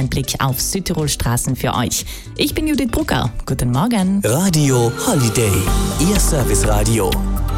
ein Blick auf Südtirol-Straßen für euch. Ich bin Judith Brucker. Guten Morgen. Radio Holiday, Ihr Serviceradio.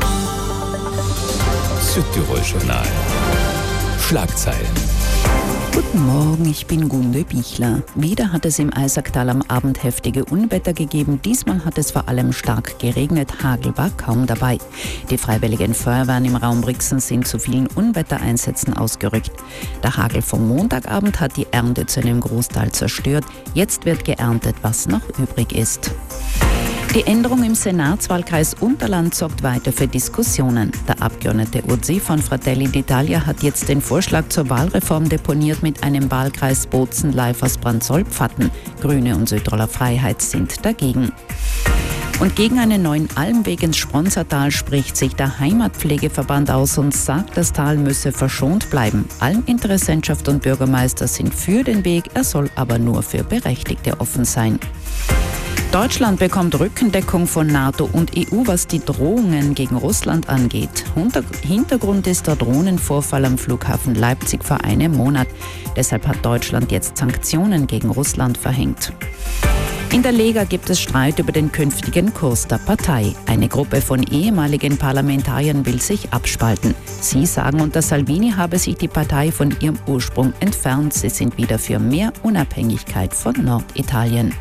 Südtirol-Journal. Schlagzeilen. Guten Morgen, ich bin Gunde Bichler. Wieder hat es im Eisacktal am Abend heftige Unwetter gegeben. Diesmal hat es vor allem stark geregnet. Hagel war kaum dabei. Die freiwilligen Feuerwehren im Raum Brixen sind zu vielen Unwettereinsätzen ausgerückt. Der Hagel vom Montagabend hat die Ernte zu einem Großteil zerstört. Jetzt wird geerntet, was noch übrig ist. Die Änderung im Senatswahlkreis Unterland sorgt weiter für Diskussionen. Der Abgeordnete Urzi von Fratelli d'Italia hat jetzt den Vorschlag zur Wahlreform deponiert mit einem Wahlkreis Bozen-Leifers-Brandsol-Pfatten. Grüne und Südtiroler Freiheit sind dagegen. Und gegen einen neuen Almweg ins Sponsertal spricht sich der Heimatpflegeverband aus und sagt, das Tal müsse verschont bleiben. Alminteressenschaft und Bürgermeister sind für den Weg, er soll aber nur für Berechtigte offen sein. Deutschland bekommt Rückendeckung von NATO und EU, was die Drohungen gegen Russland angeht. Hintergrund ist der Drohnenvorfall am Flughafen Leipzig vor einem Monat. Deshalb hat Deutschland jetzt Sanktionen gegen Russland verhängt. In der Lega gibt es Streit über den künftigen Kurs der Partei. Eine Gruppe von ehemaligen Parlamentariern will sich abspalten. Sie sagen, unter Salvini habe sich die Partei von ihrem Ursprung entfernt. Sie sind wieder für mehr Unabhängigkeit von Norditalien.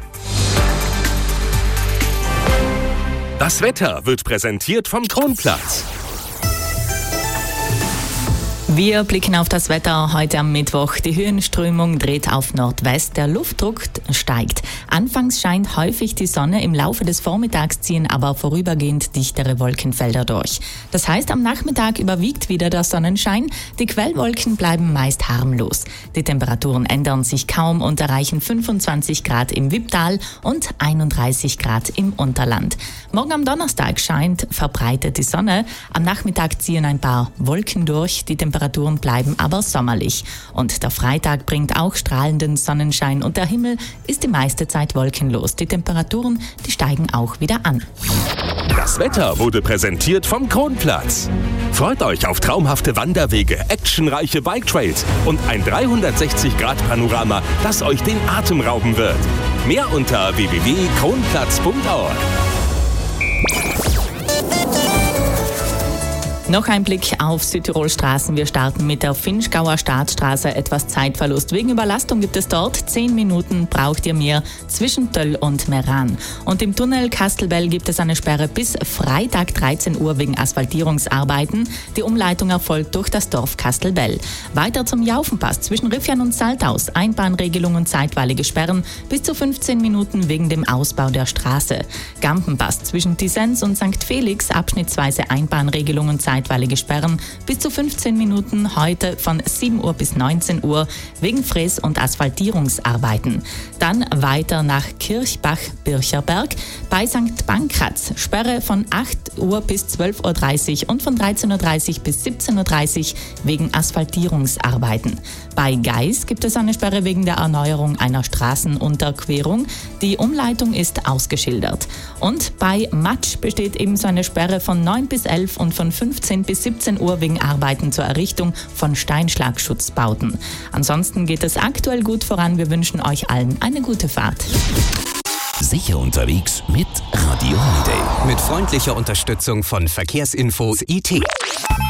Das Wetter wird präsentiert vom Kronplatz. Wir blicken auf das Wetter heute am Mittwoch. Die Höhenströmung dreht auf Nordwest, der Luftdruck steigt. Anfangs scheint häufig die Sonne, im Laufe des Vormittags ziehen aber vorübergehend dichtere Wolkenfelder durch. Das heißt, am Nachmittag überwiegt wieder der Sonnenschein, die Quellwolken bleiben meist harmlos. Die Temperaturen ändern sich kaum und erreichen 25 Grad im Wipptal und 31 Grad im Unterland. Morgen am Donnerstag scheint verbreitet die Sonne, am Nachmittag ziehen ein paar Wolken durch, die Temperaturen bleiben aber sommerlich. Und der Freitag bringt auch strahlenden Sonnenschein und der Himmel ist die meiste Zeit wolkenlos. Die Temperaturen, die steigen auch wieder an. Das Wetter wurde präsentiert vom Kronplatz. Freut euch auf traumhafte Wanderwege, actionreiche Bike-Trails und ein 360-Grad-Panorama, das euch den Atem rauben wird. Mehr unter www.kronplatz.org. Noch ein Blick auf Südtirol-Straßen. Wir starten mit der Finchgauer Staatsstraße. Etwas Zeitverlust. Wegen Überlastung gibt es dort 10 Minuten braucht ihr mehr zwischen Töll und Meran. Und im Tunnel Kastelbell gibt es eine Sperre bis Freitag 13 Uhr wegen Asphaltierungsarbeiten. Die Umleitung erfolgt durch das Dorf Kastelbell. Weiter zum Jaufenpass zwischen Riffian und Salthaus. Einbahnregelung und zeitweilige Sperren bis zu 15 Minuten wegen dem Ausbau der Straße. Gampenpass zwischen Tisens und St. Felix. Abschnittsweise Einbahnregelung und zeitweilige Sperren bis zu 15 Minuten heute von 7 Uhr bis 19 Uhr wegen Fräs- und Asphaltierungsarbeiten. Dann weiter nach Kirchbach-Bircherberg bei St. Pankraz. Sperre von 8 Uhr bis 12.30 Uhr und von 13.30 Uhr bis 17.30 Uhr wegen Asphaltierungsarbeiten. Bei Geis gibt es eine Sperre wegen der Erneuerung einer Straßenunterquerung. Die Umleitung ist ausgeschildert. Und bei Matsch besteht ebenso eine Sperre von 9 bis 11 und von 15 bis 17 Uhr wegen Arbeiten zur Errichtung von Steinschlagschutzbauten. Ansonsten geht es aktuell gut voran. Wir wünschen euch allen eine gute Fahrt. Sicher unterwegs mit Radio Holiday. Mit freundlicher Unterstützung von Verkehrsinfo IT.